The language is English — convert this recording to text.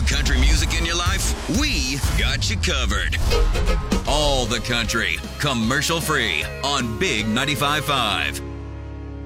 country music in your life? We got you covered. All the country, commercial free on Big 95.5.